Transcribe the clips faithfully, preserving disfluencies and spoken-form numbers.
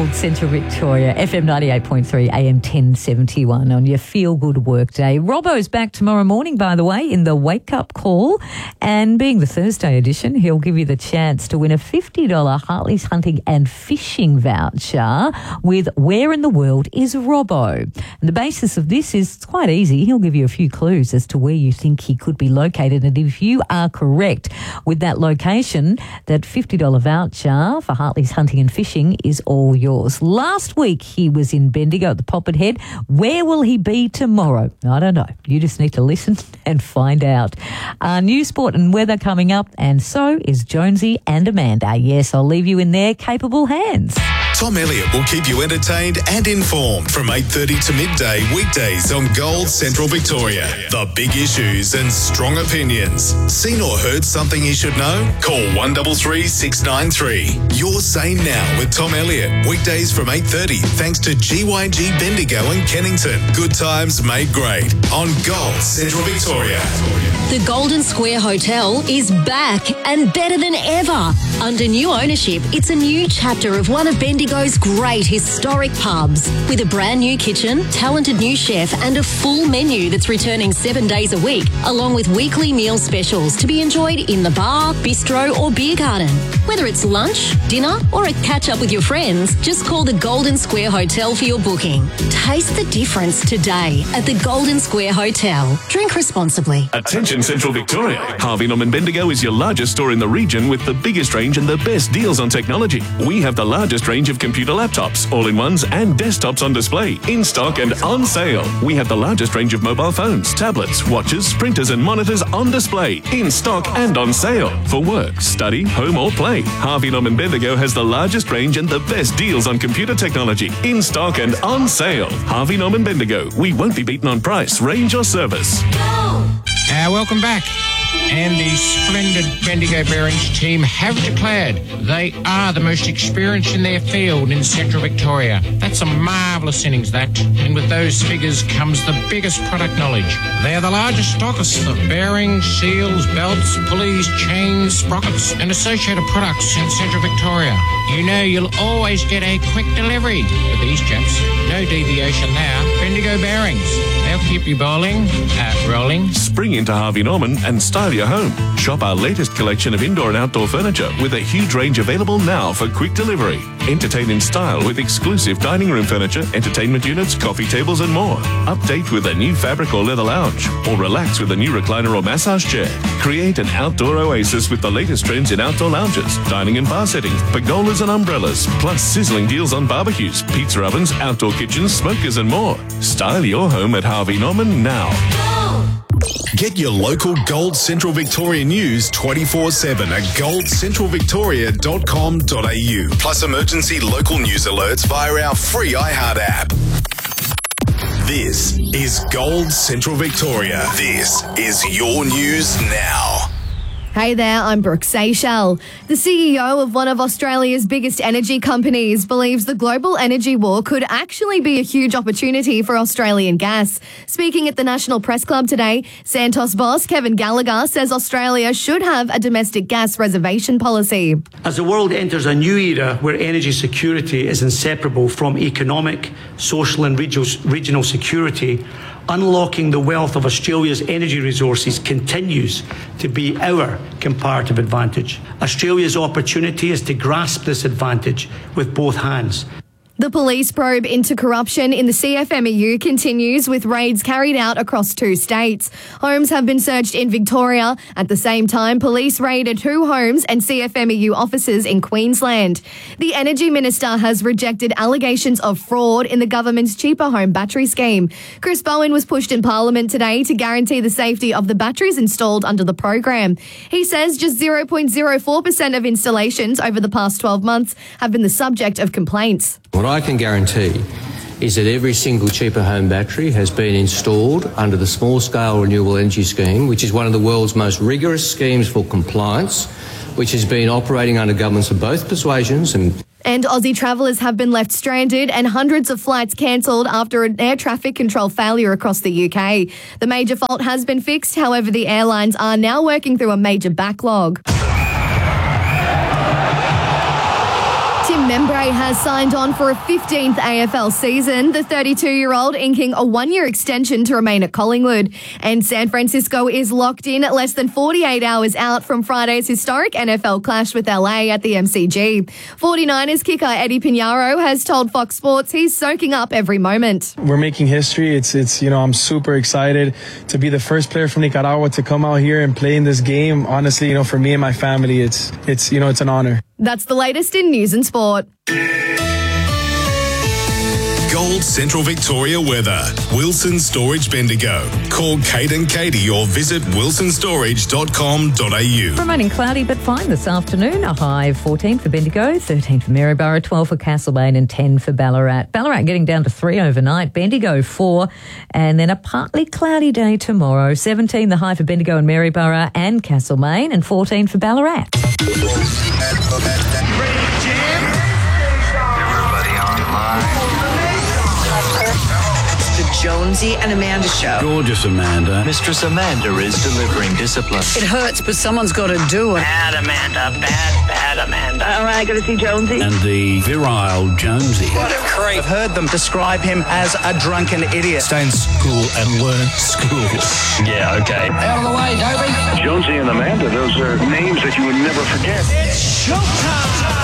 Gold Central Victoria, F M ninety-eight point three, A M ten seventy-one on your feel-good workday. Robbo's back tomorrow morning, by the way, in the wake-up call. And being the Thursday edition, he'll give you the chance to win a fifty dollars Hartley's Hunting and Fishing voucher with Where in the World is Robbo? And the basis of this is it's quite easy. He'll give you a few clues as to where you think he could be located. And if you are correct with that location, that fifty dollars voucher for Hartley's Hunting and Fishing is all yours. Last week he was in Bendigo at the Poppet Head. Where will he be tomorrow? I don't know. You just need to listen and find out. Uh, news, sport and weather coming up, and so is Jonesy and Amanda. Yes, I'll leave you in their capable hands. Tom Elliott will keep you entertained and informed from eight thirty to midday weekdays on Gold Central Victoria. The big issues and strong opinions. Seen or heard something you should know? Call one three three, six nine three. You're Sane Now with Tom Elliott. Weekdays from eight thirty thanks to G Y G Bendigo and Kennington. Good times made great on Gold Central Victoria. The Golden Square Hotel is back and better than ever. Under new ownership, it's a new chapter of one of Bendigo's great historic pubs with a brand new kitchen, talented new chef and a full menu that's returning seven days a week, along with weekly meal specials to be enjoyed in the bar, bistro or beer garden. Whether it's lunch, dinner or a catch-up with your friends, just call the Golden Square Hotel for your booking. Taste the difference today at the Golden Square Hotel. Drink responsibly. Attention Central Victoria. Harvey Norman Bendigo is your largest store in the region with the biggest range and the best deals on technology. We have the largest range of computer laptops, all-in-ones and desktops on display, in stock and on sale. We have the largest range of mobile phones, tablets, watches, printers and monitors on display, in stock and on sale. For work, study, home or play, Harvey Norman Bendigo has the largest range and the best deals on computer technology, in stock and on sale. Harvey Norman Bendigo. We won't be beaten on price, range or service. Uh, welcome back. And the splendid Bendigo Bearings team have declared they are the most experienced in their field in Central Victoria. That's a marvellous innings, that. And with those figures comes the biggest product knowledge. They are the largest stockists of bearings, seals, belts, pulleys, chains, sprockets and associated products in Central Victoria. You know you'll always get a quick delivery with these chaps. No deviation there. Bendigo Bearings. They'll keep you bowling, uh, rolling. Spring into Harvey Norman and style your home. Shop our latest collection of indoor and outdoor furniture with a huge range available now for quick delivery. Entertain in style with exclusive dining room furniture, entertainment units, coffee tables and more. Update with a new fabric or leather lounge, or relax with a new recliner or massage chair. Create an outdoor oasis with the latest trends in outdoor lounges, dining and bar settings, pergolas and umbrellas, plus sizzling deals on barbecues, pizza ovens, outdoor kitchens, smokers and more. Style your home at Harvey Norman now. Get your local Gold Central Victoria news twenty-four seven at gold central victoria dot com dot a u. Plus emergency local news alerts via our free iHeart app. This is Gold Central Victoria. This is your news now. Hey there, I'm Brooke Seychelles. The C E O of one of Australia's biggest energy companies believes the global energy war could actually be a huge opportunity for Australian gas. Speaking at the National Press Club today, Santos boss Kevin Gallagher says Australia should have a domestic gas reservation policy. As the world enters a new era where energy security is inseparable from economic, social and regional security, unlocking the wealth of Australia's energy resources continues to be our comparative advantage. Australia's opportunity is to grasp this advantage with both hands. The police probe into corruption in the C F M E U continues with raids carried out across two states. Homes have been searched in Victoria. At the same time, police raided two homes and C F M E U offices in Queensland. The Energy Minister has rejected allegations of fraud in the government's cheaper home battery scheme. Chris Bowen was pushed in Parliament today to guarantee the safety of the batteries installed under the program. He says just zero point zero four percent of installations over the past twelve months have been the subject of complaints. What I can guarantee is that every single cheaper home battery has been installed under the small-scale renewable energy scheme, which is one of the world's most rigorous schemes for compliance, which has been operating under governments of both persuasions. And And Aussie travellers have been left stranded and hundreds of flights cancelled after an air traffic control failure across the U K. The major fault has been fixed, however the airlines are now working through a major backlog. Tim Membre has signed on for a fifteenth A F L season, the thirty-two-year-old inking a one-year extension to remain at Collingwood. And San Francisco is locked in less than forty-eight hours out from Friday's historic N F L clash with L A at the M C G. forty-niners kicker Eddie Pinheiro has told Fox Sports he's soaking up every moment. We're making history. It's, it's you know, I'm super excited to be the first player from Nicaragua to come out here and play in this game. Honestly, you know, for me and my family, it's, it's you know, it's an honor. That's the latest in news and sport. Gold Central Victoria weather. Wilson Storage Bendigo. Call Kate and Katie or visit wilson storage dot com dot a u. Remaining cloudy but fine this afternoon. A high of fourteen for Bendigo, thirteen for Maryborough, twelve for Castlemaine and ten for Ballarat. Ballarat getting down to three overnight. Bendigo four. And then a partly cloudy day tomorrow. seventeen the high for Bendigo and Maryborough and Castlemaine and fourteen for Ballarat. Jonesy and Amanda Show. Gorgeous Amanda. Mistress Amanda is delivering discipline. It hurts, but someone's got to do it. Bad Amanda, bad, bad Amanda. All right, got to see Jonesy. And the virile Jonesy. What a creep. I've heard them describe him as a drunken idiot. Stay in school and learn school. Yeah, okay. Out of the way, Toby. Jonesy and Amanda, those are names that you would never forget. It's showtime.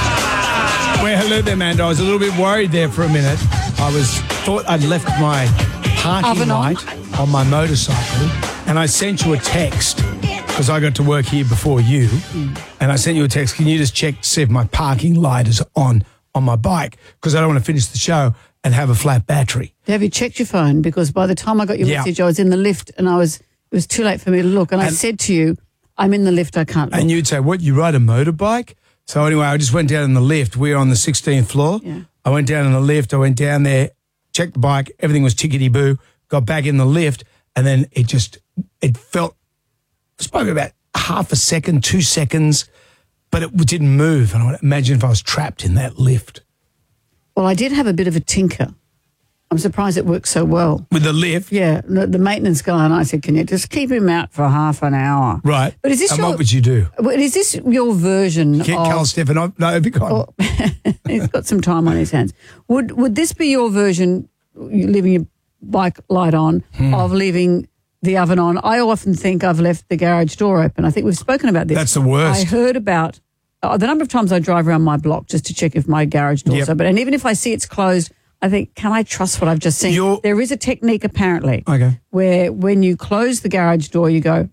Well, hello there, Amanda. I was a little bit worried there for a minute. I was thought I'd left my parking Oven light on. on my motorcycle, and I sent you a text because I got to work here before you, mm. and I sent you a text. Can you just check to see if my parking light is on on my bike? Because I don't want to finish the show and have a flat battery. Have you checked your phone? Because by the time I got your yeah. message, I was in the lift, and I was it was too late for me to look. And, and I said to you, "I'm in the lift. I can't look." And you'd say, "What? You ride a motorbike?" So anyway, I just went down in the lift. We were on the sixteenth floor. Yeah. I went down in the lift. I went down there, checked the bike. Everything was tickety-boo. Got back in the lift, and then it just, it felt, it was probably about half a second, two seconds, but it didn't move. And I would imagine if I was trapped in that lift. Well, I did have a bit of a tinker. I'm surprised it worked so well. With the lift? Yeah. The, the maintenance guy and I said, can you just keep him out for half an hour? Right. But is this and your, what would you do? Is this your version Get of... Carl Stefan, no, be gone. Oh, he's got some time on his hands. Would would this be your version, you leaving your bike light on, hmm. of leaving the oven on? I often think I've left the garage door open. I think we've spoken about this. That's the worst. I heard about uh, the number of times I drive around my block just to check if my garage door's yep. open. And even if I see it's closed, I think, can I trust what I've just seen? You're, there is a technique, apparently, okay. where when you close the garage door, you go,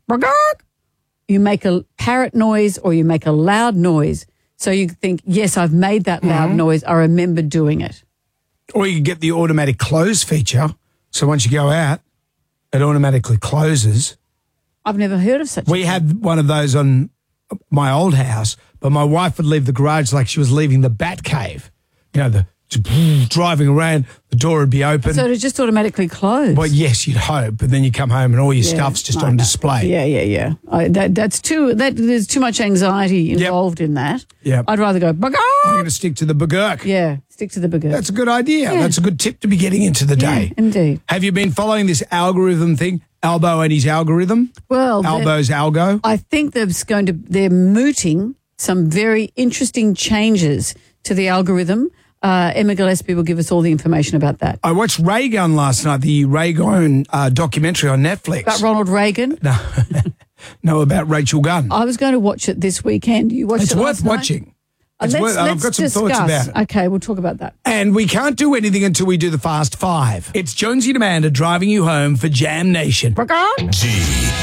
you make a parrot noise or you make a loud noise. So you think, yes, I've made that loud mm-hmm. noise. I remember doing it. Or you can get the automatic close feature. So once you go out, it automatically closes. I've never heard of such We a thing. had one of those on my old house, but my wife would leave the garage like she was leaving the bat cave. You know, the driving around, the door would be open. So it just automatically close? Well, yes, you'd hope. And then you come home and all your yeah, stuff's just on display. Yeah, yeah, yeah. I, that, that's too, that, there's too much anxiety involved yep. in that. Yeah. I'd rather go, Bagurk! I'm going to stick to the Bagurk. Yeah, stick to the Bagurk. That's a good idea. Yeah. That's a good tip to be getting into the day. Yeah, indeed. Have you been following this algorithm thing? Albo and his algorithm? Well, Albo's algo? I think there's going to, they're mooting some very interesting changes to the algorithm. Uh, Emma Gillespie will give us all the information about that. I watched Raygun last night, the Raygun uh, documentary on Netflix. About Ronald Reagan? No, no, about Rachel Gunn. I was going to watch it this weekend. You watched it's it worth last night? watching. Uh, it's let's, worth, let's I've got some discuss. thoughts about it. Okay, we'll talk about that. And we can't do anything until we do the Fast Five. It's Jonesy and Amanda driving you home for Jam Nation. G